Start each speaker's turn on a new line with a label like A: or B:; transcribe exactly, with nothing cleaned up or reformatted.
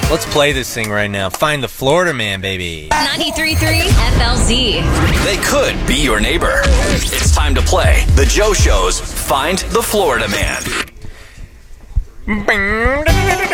A: Let's play this thing right now. Find the Florida Man, baby.
B: ninety-three point three F L Z.
C: They could be your neighbor. It's time to play The Joe Show's Find the Florida Man.